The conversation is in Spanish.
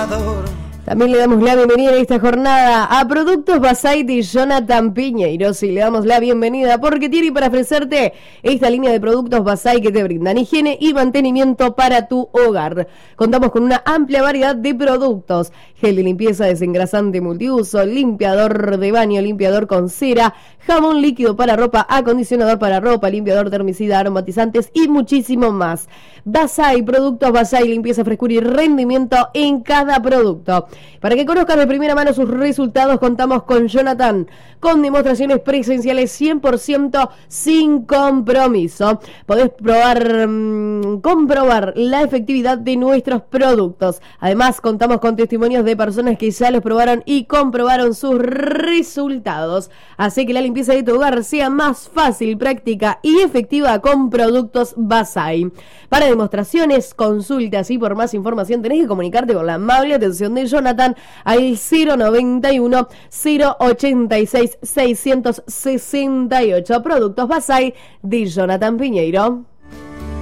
limpiador. También le damos la bienvenida en esta jornada a Productos Basay de Jonathan Piñeiro. Sí, le damos la bienvenida porque tiene para ofrecerte esta línea de productos Basay que te brindan higiene y mantenimiento para tu hogar. Contamos con una amplia variedad de productos: gel de limpieza desengrasante multiuso, limpiador de baño, limpiador con cera, jabón líquido para ropa, acondicionador para ropa, limpiador termicida, aromatizantes y muchísimo más. Basay, productos Basay, limpieza, frescura y rendimiento en cada producto. Para que conozcas de primera mano sus resultados, contamos con Jonathan, con demostraciones presenciales 100% sin compromiso. Podés comprobar la efectividad de nuestros productos. Además, contamos con testimonios de personas que ya los probaron y comprobaron sus resultados. Así que la limpieza de tu hogar sea más fácil, práctica y efectiva con productos Basay. Para demostraciones, consultas y por más información tenés que comunicarte con la amable atención de Jonathan al 091 086 668. Productos Basay de Jonathan Piñeiro.